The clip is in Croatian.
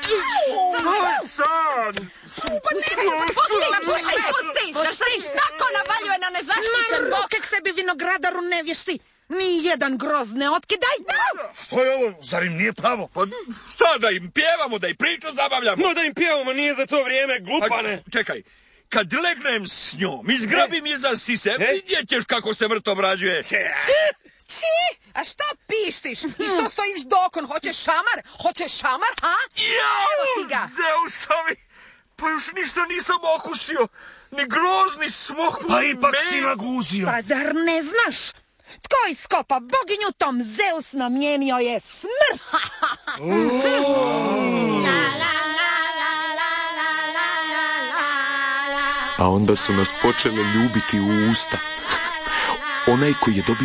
San! Pusti! Da sad tako navaljuje na nezaštićen bok! Ruke k sebi vinogradaru nevješti! Ni jedan groz ne otkidaj! Što je ovo? Zar im nije pravo? Pa šta da im pjevamo, da i priču zabavljamo? No da im pjevamo, nije za to vrijeme, glupane. Čekaj, kad legnem s njom, izgrabim je za sise, vidjet ćeš kako se vrt obrađuje. A što pištiš? I što stojiš dokon? Hoćeš šamar, ha? Evo ti ga! Zeusovi, pa još ništa nisam okusio, ni grozni smok. Pa ipak si naguzio. Pa zar ne znaš? Tko iskopa boginju, tom Zeus namijenio je smrt. A onda su nas počele ljubiti u usta. Onaj koji je dobio